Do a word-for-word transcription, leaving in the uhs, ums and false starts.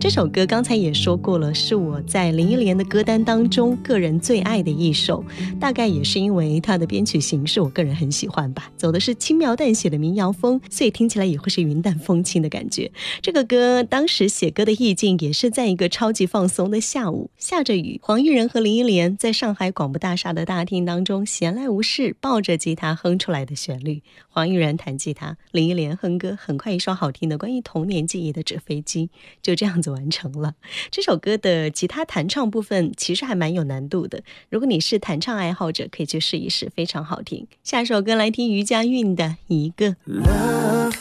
这首歌刚才也说过了，是我在林忆莲的歌单当中个人最爱的一首，大概也是因为它的编曲形式我个人很喜欢吧，走的是轻描淡写的民谣风，所以听起来也会是云淡风轻的感觉。这个歌当时写歌的意境也是在一个超级放松的下午，下着雨，黄玉仁和林忆莲在上海广播大厦的大厅当中闲来无事，抱着吉他哼出来的旋律。黄玉仁弹吉他，林忆莲哼歌，很快一首好听的关于童年记忆的纸飞机就这样子完成了。这首歌的吉他弹唱部分其实还蛮有难度的，如果你是弹唱爱好者可以去试一试，非常好听。下首歌来听余佳韵的一个 Love